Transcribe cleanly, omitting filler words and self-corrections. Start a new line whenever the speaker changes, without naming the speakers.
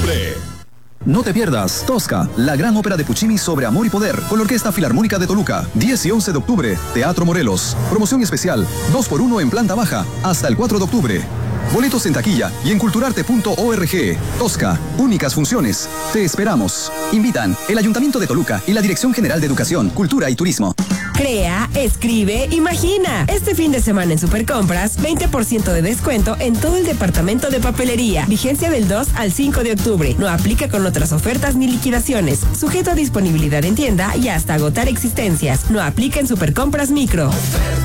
octubre.
No te pierdas Tosca, la gran ópera de Puccini sobre amor y poder, con la Orquesta Filarmónica de Toluca. 10 y 11 de octubre, Teatro Morelos. Promoción especial, 2x1 en planta baja, hasta el 4 de octubre. Boletos en taquilla y en culturarte.org. Tosca, únicas funciones. Te esperamos. Invitan el Ayuntamiento de Toluca y la Dirección General de Educación, Cultura y Turismo.
Crea, escribe, imagina. Este fin de semana en Supercompras, 20% de descuento en todo el departamento de papelería. Vigencia del 2 al 5 de octubre. No aplica con otras ofertas ni liquidaciones. Sujeto a disponibilidad en tienda y hasta agotar existencias. No aplica en Supercompras Micro.